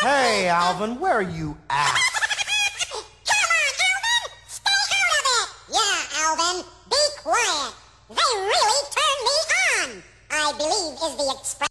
Hey, Alvin, where are you at? Come on, Alvin! Stay out of it! Yeah, Alvin, be quiet. They really turned me on, I believe is the expression.